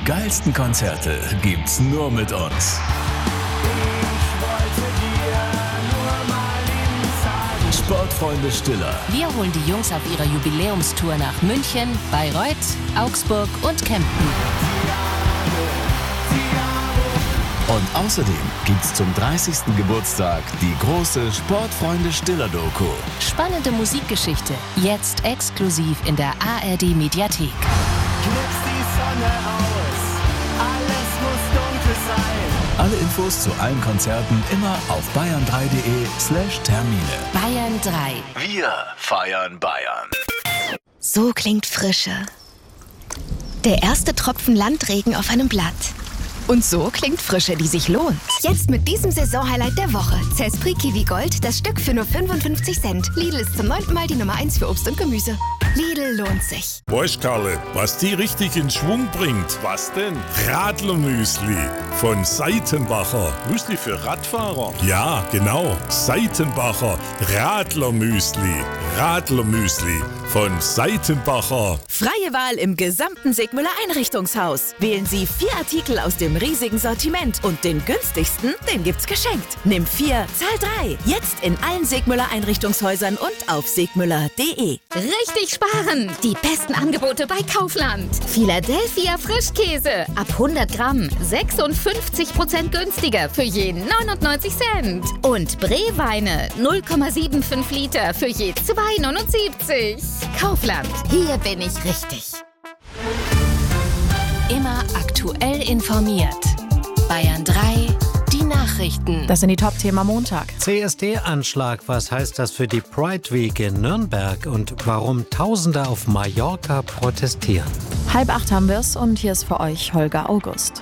Die geilsten Konzerte gibt's nur mit uns. Sportfreunde Stiller. Wir holen die Jungs auf ihrer Jubiläumstour nach München, Bayreuth, Augsburg und Kempten. Und außerdem gibt's zum 30. Geburtstag die große Sportfreunde Stiller Doku. Spannende Musikgeschichte, jetzt exklusiv in der ARD Mediathek. Knipst die Sonne aus, alles muss dunkel sein. Alle Infos zu allen Konzerten immer auf bayern3.de/Termine. Bayern 3. Wir feiern Bayern. So klingt Frische. Der erste Tropfen Landregen auf einem Blatt. Und so klingt Frische, die sich lohnt. Jetzt mit diesem Saisonhighlight der Woche. Zespri Kiwi Gold, das Stück für nur 55 Cent. Lidl ist zum 9. Mal die Nummer 1 für Obst und Gemüse. Lidl lohnt sich. Weißt, Karle, was die richtig in Schwung bringt? Was denn? Radlermüsli von Seitenbacher. Müsli für Radfahrer? Ja, genau. Seitenbacher Radlermüsli. Radlermüsli von Seitenbacher. Freie Wahl im gesamten Sigmüller Einrichtungshaus. Wählen Sie 4 Artikel aus dem riesigen Sortiment und den günstigsten, den gibt's geschenkt. Nimm 4, zahl 3. Jetzt in allen Sigmüller Einrichtungshäusern und auf sigmüller.de. Richtig sparen! Die besten Angebote bei Kaufland. Philadelphia Frischkäse ab 100 Gramm 56% günstiger für je 99 Cent. Und Bree-Weine 0,75 Liter für je 2,79. Kaufland, hier bin ich richtig. Immer aktuell informiert. Bayern 3, die Nachrichten. Das sind die Top-Themen am Montag. CSD-Anschlag, was heißt das für die Pride Week in Nürnberg und warum Tausende auf Mallorca protestieren? 7:30 haben wir es und hier ist für euch Holger August.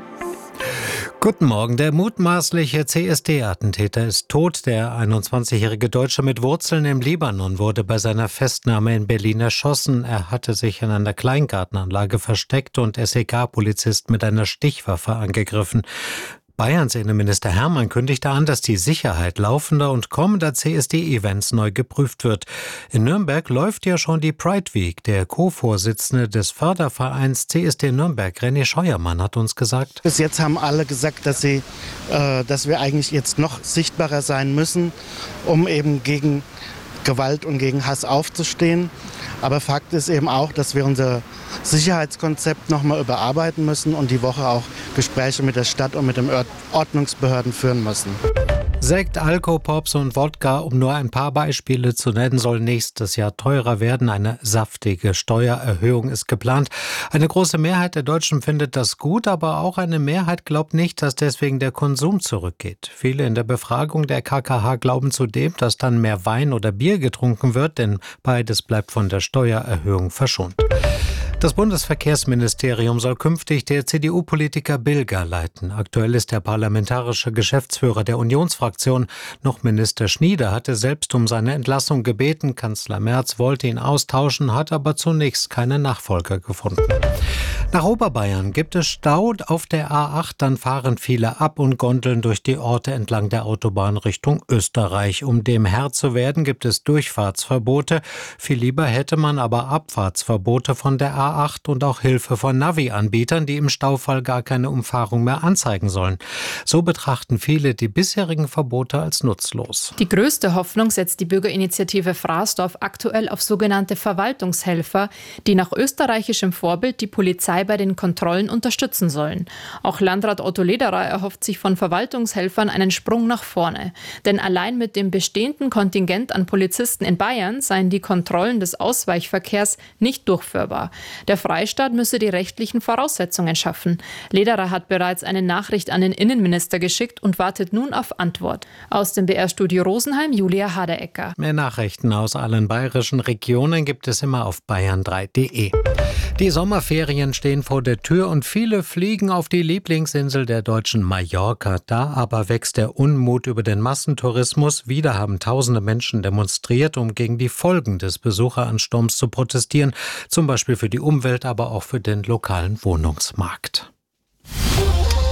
Guten Morgen. Der mutmaßliche CSD-Attentäter ist tot. Der 21-jährige Deutsche mit Wurzeln im Libanon wurde bei seiner Festnahme in Berlin erschossen. Er hatte sich in einer Kleingartenanlage versteckt und SEK-Polizist mit einer Stichwaffe angegriffen. Bayerns Innenminister Hermann kündigte an, dass die Sicherheit laufender und kommender CSD-Events neu geprüft wird. In Nürnberg läuft ja schon die Pride Week. Der Co-Vorsitzende des Fördervereins CSD Nürnberg, René Scheuermann, hat uns gesagt: Bis jetzt haben alle gesagt, dass wir eigentlich jetzt noch sichtbarer sein müssen, um eben gegen Gewalt und gegen Hass aufzustehen. Aber Fakt ist eben auch, dass wir unser Sicherheitskonzept nochmal überarbeiten müssen und die Woche auch Gespräche mit der Stadt und mit den Ordnungsbehörden führen müssen. Sekt, Alkopops und Wodka, um nur ein paar Beispiele zu nennen, soll nächstes Jahr teurer werden. Eine saftige Steuererhöhung ist geplant. Eine große Mehrheit der Deutschen findet das gut, aber auch eine Mehrheit glaubt nicht, dass deswegen der Konsum zurückgeht. Viele in der Befragung der KKH glauben zudem, dass dann mehr Wein oder Bier getrunken wird, denn beides bleibt von der Steuererhöhung verschont. Das Bundesverkehrsministerium soll künftig der CDU-Politiker Bilger leiten. Aktuell ist der parlamentarische Geschäftsführer der Unionsfraktion. Noch Minister Schnieder hatte selbst um seine Entlassung gebeten. Kanzler Merz wollte ihn austauschen, hat aber zunächst keine Nachfolger gefunden. Nach Oberbayern gibt es Stau auf der A8, dann fahren viele ab und gondeln durch die Orte entlang der Autobahn Richtung Österreich. Um dem Herr zu werden, gibt es Durchfahrtsverbote. Viel lieber hätte man aber Abfahrtsverbote von der A8 und auch Hilfe von Navi-Anbietern, die im Staufall gar keine Umfahrung mehr anzeigen sollen. So betrachten viele die bisherigen Verbote als nutzlos. Die größte Hoffnung setzt die Bürgerinitiative Fraßdorf aktuell auf sogenannte Verwaltungshelfer, die nach österreichischem Vorbild die Polizei bei den Kontrollen unterstützen sollen. Auch Landrat Otto Lederer erhofft sich von Verwaltungshelfern einen Sprung nach vorne. Denn allein mit dem bestehenden Kontingent an Polizisten in Bayern seien die Kontrollen des Ausweichverkehrs nicht durchführbar. Der Freistaat müsse die rechtlichen Voraussetzungen schaffen. Lederer hat bereits eine Nachricht an den Innenminister geschickt und wartet nun auf Antwort. Aus dem BR-Studio Rosenheim, Julia Haderecker. Mehr Nachrichten aus allen bayerischen Regionen gibt es immer auf bayern3.de. Die Sommerferien stehen vor der Tür und viele fliegen auf die Lieblingsinsel der Deutschen, Mallorca. Da aber wächst der Unmut über den Massentourismus. Wieder haben tausende Menschen demonstriert, um gegen die Folgen des Besucheransturms zu protestieren. Zum Beispiel für die Umwelt, aber auch für den lokalen Wohnungsmarkt.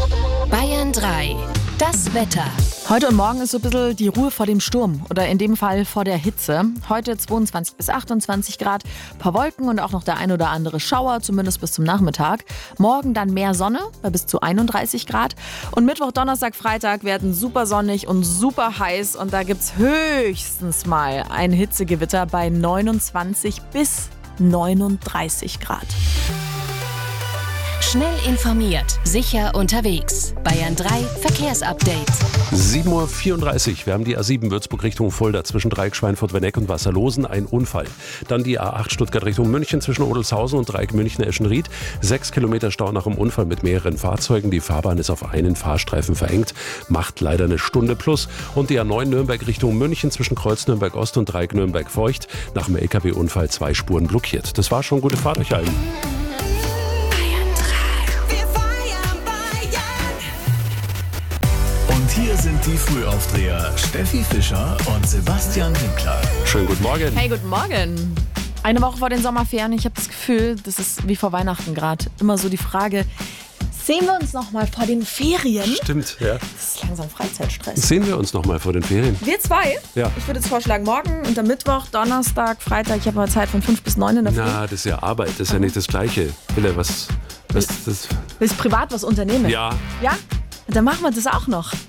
Bayern 3. Das Wetter. Heute und morgen ist so ein bisschen die Ruhe vor dem Sturm oder in dem Fall vor der Hitze. Heute 22 bis 28 Grad, paar Wolken und auch noch der ein oder andere Schauer, zumindest bis zum Nachmittag. Morgen dann mehr Sonne bei bis zu 31 Grad. Und Mittwoch, Donnerstag, Freitag werden super sonnig und super heiß. Und da gibt es höchstens mal ein Hitzegewitter bei 29 bis 39 Grad. Schnell informiert, sicher unterwegs. Bayern 3 Verkehrsupdate. 7:34 Uhr. Wir haben die A7 Würzburg Richtung Fulda zwischen Dreieck Schweinfurt-Werneck und Wasserlosen. Ein Unfall. Dann die A8 Stuttgart Richtung München zwischen Odelshausen und Dreieck München-Eschenried. 6 Kilometer Stau nach dem Unfall mit mehreren Fahrzeugen. Die Fahrbahn ist auf einen Fahrstreifen verengt. Macht leider eine Stunde plus. Und die A9 Nürnberg Richtung München zwischen Kreuz Nürnberg-Ost und Dreieck Nürnberg-Feucht. Nach dem LKW-Unfall 2 Spuren blockiert. Das war schon. Gute Fahrt euch allen. Hier sind die Frühaufdreher Steffi Fischer und Sebastian Winkler. Schönen guten Morgen. Hey, guten Morgen. Eine Woche vor den Sommerferien. Ich habe das Gefühl, das ist wie vor Weihnachten gerade. Immer so die Frage, sehen wir uns noch mal vor den Ferien? Stimmt, ja. Das ist langsam Freizeitstress. Sehen wir uns noch mal vor den Ferien? Wir zwei? Ja. Ich würde jetzt vorschlagen, morgen und am Mittwoch, Donnerstag, Freitag. Ich habe mal Zeit von 5 bis 9 in der Früh. Na, das ist ja Arbeit. Das ist ja nicht das Gleiche. Willst du privat was unternehmen? Ja. Ja? Dann machen wir das auch noch.